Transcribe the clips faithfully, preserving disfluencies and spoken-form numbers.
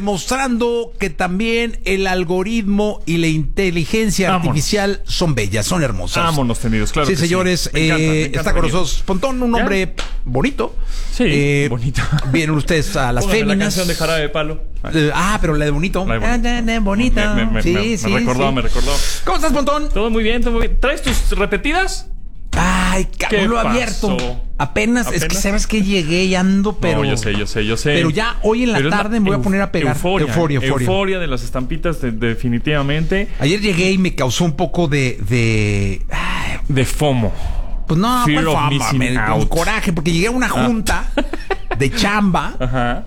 Mostrando que también el algoritmo y la inteligencia Vámonos. artificial son bellas, son hermosas. Vámonos tendidos, claro. Sí, que señores, sí. Me encanta, eh, me encanta está con venir. nosotros Pontón, un ¿Ya? hombre bonito. Sí, Eh, bonito. Vienen ustedes a las Póngame féminas. la canción de Jarabe de Palo. Eh, ah, pero la de bonito. La de bonito. Ah, de bonito. Me, me, me, sí, me, sí, me recordó, sí. me recordó. ¿Cómo estás, Pontón? Todo muy bien, todo muy bien. ¿Traes tus repetidas? Ay, ¿Qué cabrón, lo pasó? abierto. Apenas, es que ¿Apenas? sabes que llegué y ando, pero. No, yo sé, yo sé, yo sé. Pero ya hoy en la Pero es tarde me voy a euf- poner a pegar. Euforia, euforia, euforia. euforia de las estampitas, de- definitivamente. Ayer llegué y me causó un poco de. de ay, De FOMO. pues no, Fear pues of fama, missing me- out. coraje, porque llegué a una junta de chamba. Ajá.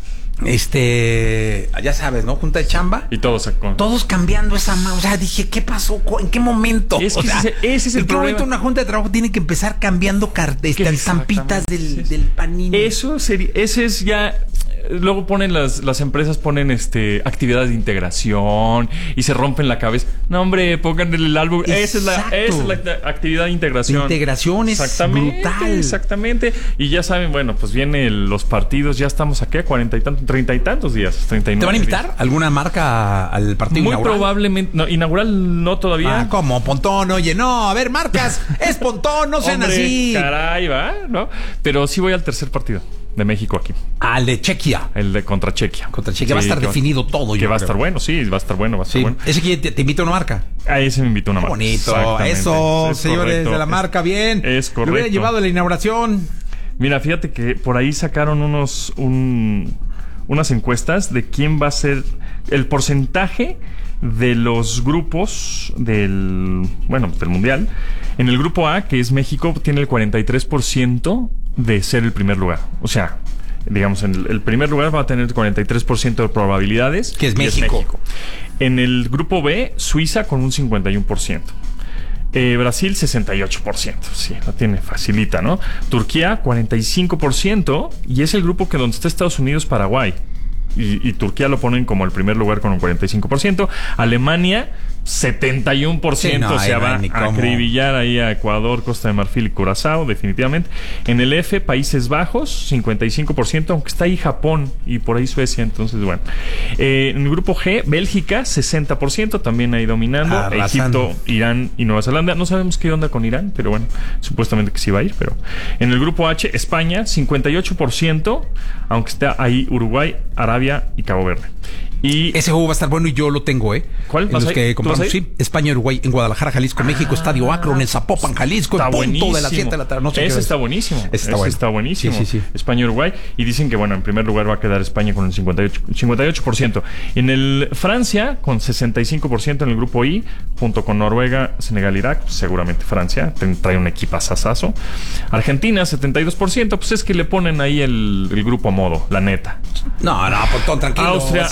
Este. Ya sabes, ¿no? Junta de chamba. Y todo se con... Todos cambiando esa mano. O sea, dije, ¿qué pasó? ¿En qué momento? Es que o sea, ese- ese es el ¿en qué problema. momento una junta de trabajo tiene que empezar cambiando car- este, estampitas del, Exactamente, sí, del panini? Eso sería, ese es ya. Luego ponen las, las empresas ponen este actividades de integración y se rompen la cabeza. No, hombre, pongan el álbum. Esa es la, Exacto. esa es la act- actividad de integración. De integración es exactamente, brutal. Exactamente. Y ya saben, bueno, pues vienen los partidos. Ya estamos aquí a cuarenta y tantos, treinta y tantos días. Treinta y nueve ¿Te van a invitar días. alguna marca al partido Muy inaugural? probablemente. No, inaugural no todavía. Ah, ¿cómo? Pontón, oye, no, a ver, marcas, es Pontón, no sean Hombre, así. caray, va, ¿no? Pero sí voy al tercer partido de México aquí. Al de Chequia. El de contra Chequia. Contra Chequia. Va a estar que definido todo, Que yo va a creo. estar bueno, sí, va a estar bueno, va a estar Sí, bueno. ese que te, te invita a una marca. A ese me invitó una marca. Bonito, Exactamente. eso, Es señores correcto. de la marca, Es- bien. Es Le hubiera correcto. llevado a la inauguración. Mira, fíjate que por ahí sacaron unos un, unas encuestas de quién va a ser el porcentaje de los grupos del, bueno, del mundial. En el grupo A, que es México, tiene el cuarenta y tres por ciento de ser el primer lugar. O sea, digamos, en el, el primer lugar va a tener cuarenta y tres por ciento de probabilidades. Que es y México. En el grupo B, Suiza con un cincuenta y uno por ciento. Eh, Brasil, sesenta y ocho por ciento. Sí, la tiene facilita, ¿no? Turquía, cuarenta y cinco por ciento. Y es el grupo que donde está Estados Unidos, Paraguay. Y, y Turquía lo ponen como el primer lugar con un cuarenta y cinco por ciento. Alemania, setenta y uno por ciento. Sí, no, o sea, ahí no va hay ni a cómo. acribillar ahí a Ecuador, Costa de Marfil y Curazao, definitivamente. En el F, Países Bajos, cincuenta y cinco por ciento, aunque está ahí Japón y por ahí Suecia. Entonces, bueno. Eh, en el grupo G, Bélgica, sesenta por ciento, también ahí dominando. Arrasando. Egipto, Irán y Nueva Zelanda. No sabemos qué onda con Irán, pero bueno, supuestamente que sí va a ir. Pero en el grupo H, España, cincuenta y ocho por ciento, aunque está ahí Uruguay, Arabia y Cabo Verde. Y Ese juego va a estar bueno y yo lo tengo, ¿eh? ¿Cuál? En ¿Vas los a ir? que ¿Tú compramos, vas a ir? sí. España, Uruguay, en Guadalajara, Jalisco, México, Estadio Akron, en Zapopan, Jalisco, está en punto buenísimo. de las siete de la tarde. No sé qué Ese hora está es. buenísimo. Ese está Ese bueno. está buenísimo. Sí, sí, sí. España, Uruguay. Y dicen que, bueno, en primer lugar va a quedar España con el cincuenta y ocho, cincuenta y ocho por ciento. En el Francia, con sesenta y cinco por ciento en el grupo I, junto con Noruega, Senegal, Irak. Seguramente Francia ten- trae un equipazazazo. Argentina, setenta y dos por ciento. Pues es que le ponen ahí el, el grupo a modo, la neta. No, no, Pontón, tranquilo. Austria,